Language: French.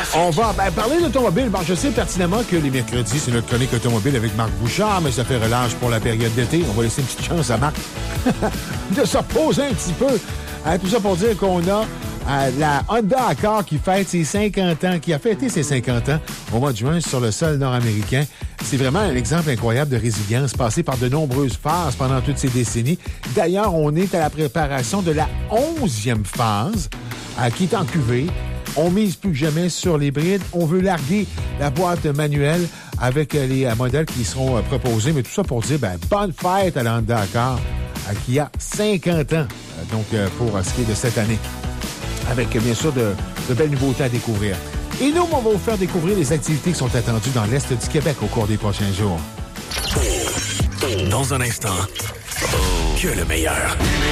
On va parler d'automobile. Bon, je sais pertinemment que les mercredis, c'est notre chronique automobile avec Marc Bouchard, mais ça fait relâche pour la période d'été. On va laisser une petite chance à Marc de se reposer un petit peu. Tout ça pour dire qu'on a la Honda Accord qui fête ses 50 ans, qui a fêté ses 50 ans au mois de juin sur le sol nord-américain. C'est vraiment un exemple incroyable de résilience, passé par de nombreuses phases pendant toutes ces décennies. D'ailleurs, on est à la préparation de la 11e phase, qui est en cuvée. On mise plus que jamais sur l'hybride. On veut larguer la boîte manuelle avec les modèles qui seront proposés. Mais tout ça pour dire, bonne fête à la Honda Accord, qui a 50 ans, pour ce qui est de cette année. Avec, bien sûr, de belles nouveautés à découvrir. Et nous, on va vous faire découvrir les activités qui sont attendues dans l'Est du Québec au cours des prochains jours. Dans un instant, que le meilleur.